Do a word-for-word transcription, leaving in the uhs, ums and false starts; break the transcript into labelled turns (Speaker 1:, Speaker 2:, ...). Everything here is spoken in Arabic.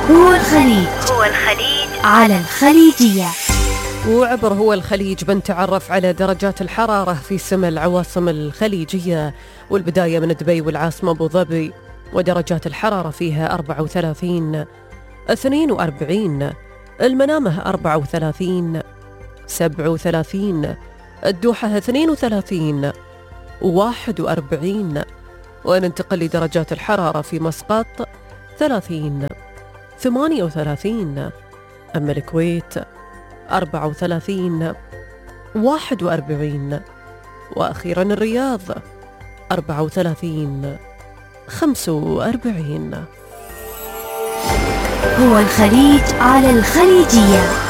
Speaker 1: هو الخليج هو الخليج على الخليجية.
Speaker 2: وعبر هو الخليج بنتعرف على درجات الحرارة في سما العواصم الخليجية، والبداية من دبي والعاصمة أبو ظبي، ودرجات الحرارة فيها أربعة وثلاثين، اثنين وأربعين، المنامة أربعة وثلاثين، سبعة وثلاثين، الدوحة اثنين وثلاثين، واحد وأربعين. وننتقل لدرجات الحرارة في مسقط ثلاثين، ثمانية وثلاثين، أما الكويت أربعة وثلاثين، واحد وأربعين، وأخيرا الرياض أربعة وثلاثين، خمسة وأربعين.
Speaker 1: هو الخليج على الخليجية.